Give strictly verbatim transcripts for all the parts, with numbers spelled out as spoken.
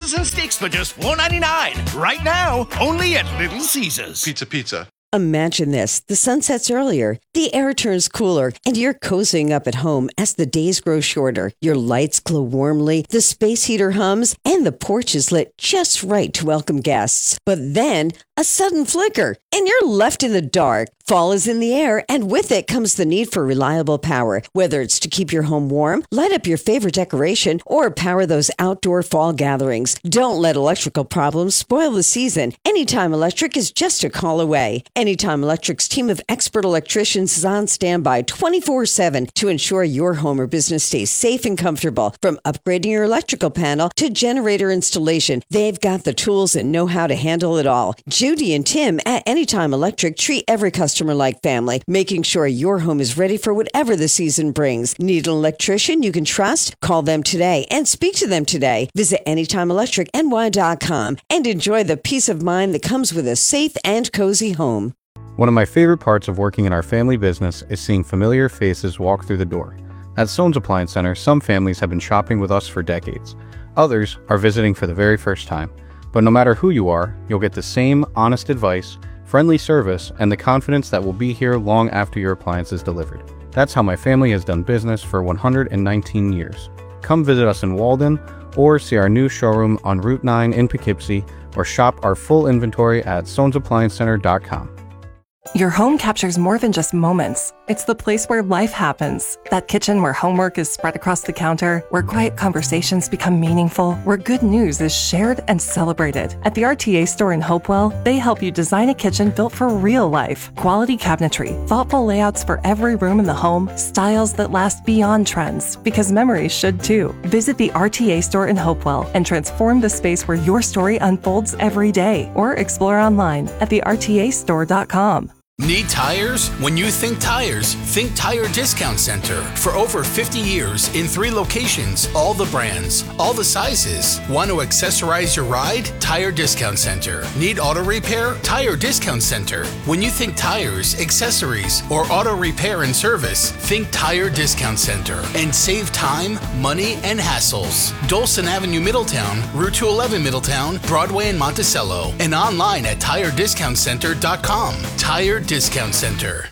pizzas and sticks for just four ninety-nine. Right now, only at Little Caesars. Pizza, pizza. Imagine this. The sun sets earlier, the air turns cooler, and you're cozying up at home as the days grow shorter. Your lights glow warmly, the space heater hums, and the porch is lit just right to welcome guests. But then, a sudden flicker, and you're left in the dark. Fall is in the air, and with it comes the need for reliable power. Whether it's to keep your home warm, light up your favorite decoration, or power those outdoor fall gatherings, don't let electrical problems spoil the season. Anytime Electric is just a call away. Anytime Electric's team of expert electricians is on standby twenty-four seven to ensure your home or business stays safe and comfortable. From upgrading your electrical panel to generator installation, they've got the tools and know how to handle it all. Judy and Tim at Anytime Electric treat every customer like family, making sure your home is ready for whatever the season brings. Need an electrician you can trust? Call them today and speak to them today. Visit anytime electric n y dot com and enjoy the peace of mind that comes with a safe and cozy home. One of my favorite parts of working in our family business is seeing familiar faces walk through the door. At Soane's Appliance Center, some families have been shopping with us for decades. Others are visiting for the very first time. But no matter who you are, you'll get the same honest advice, friendly service, and the confidence that will be here long after your appliance is delivered. That's how my family has done business for one hundred nineteen years. Come visit us in Walden, or see our new showroom on Route nine in Poughkeepsie, or shop our full inventory at soanes appliance center dot com. Your home captures more than just moments. It's the place where life happens. That kitchen where homework is spread across the counter, where quiet conversations become meaningful, where good news is shared and celebrated. At the R T A store in Hopewell, they help you design a kitchen built for real life. Quality cabinetry, thoughtful layouts for every room in the home, styles that last beyond trends, because memories should too. Visit the R T A store in Hopewell and transform the space where your story unfolds every day, or explore online at the r t a store dot com. Need tires? When you think tires, think Tire Discount Center. For over fifty years, in three locations, all the brands, all the sizes. Want to accessorize your ride? Tire Discount Center. Need auto repair? Tire Discount Center. When you think tires, accessories, or auto repair and service, think Tire Discount Center. And save time, money, and hassles. Dolson Avenue, Middletown, Route two eleven, Middletown, Broadway, and Monticello. And online at tire discount center dot com. Tire Discount Center.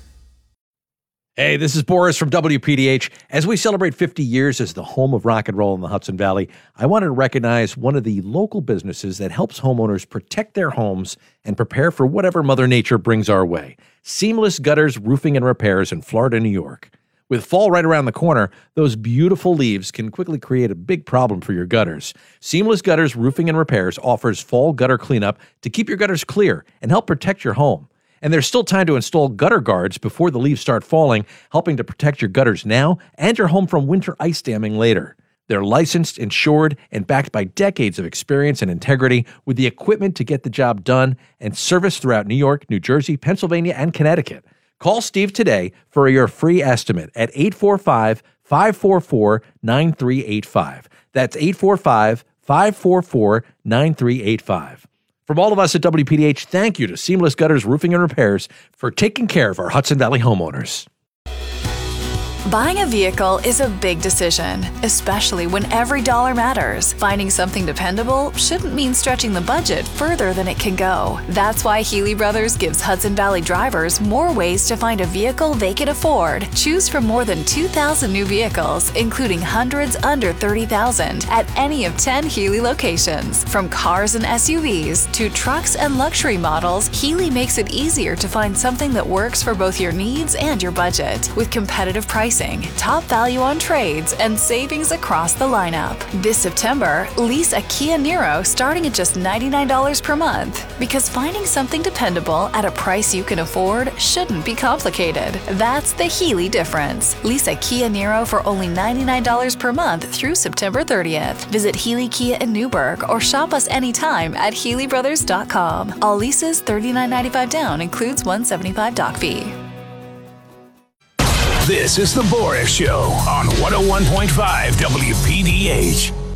Hey, this is Boris from W P D H. As we celebrate fifty years as the home of rock and roll in the Hudson Valley, I wanted to recognize one of the local businesses that helps homeowners protect their homes and prepare for whatever Mother Nature brings our way. Seamless Gutters Roofing and Repairs in Florida, New York. With fall right around the corner, those beautiful leaves can quickly create a big problem for your gutters. Seamless Gutters Roofing and Repairs offers fall gutter cleanup to keep your gutters clear and help protect your home. And there's still time to install gutter guards before the leaves start falling, helping to protect your gutters now and your home from winter ice damming later. They're licensed, insured, and backed by decades of experience and integrity with the equipment to get the job done and service throughout New York, New Jersey, Pennsylvania, and Connecticut. Call Steve today for your free estimate at eight four five, five four four, nine three eight five. That's eight four five, five four four, nine three eight five. From all of us at W P D H, thank you to Seamless Gutters Roofing and Repairs for taking care of our Hudson Valley homeowners. Buying a vehicle is a big decision, especially when every dollar matters. Finding something dependable shouldn't mean stretching the budget further than it can go. That's why Healy Brothers gives Hudson Valley drivers more ways to find a vehicle they can afford. Choose from more than two thousand new vehicles, including hundreds under thirty thousand at any of ten Healy locations. From cars and S U Vs to trucks and luxury models, Healy makes it easier to find something that works for both your needs and your budget. With competitive pricing, top value on trades, and savings across the lineup. This September, lease a Kia Niro starting at just ninety-nine dollars per month. Because finding something dependable at a price you can afford shouldn't be complicated. That's the Healy difference. Lease a Kia Niro for only ninety-nine dollars per month through September thirtieth. Visit Healy Kia in Newburgh or shop us anytime at healy brothers dot com. All leases thirty-nine ninety-five down, includes one hundred seventy-five dollars dock fee. This is The Boris Show on one oh one point five W P D H.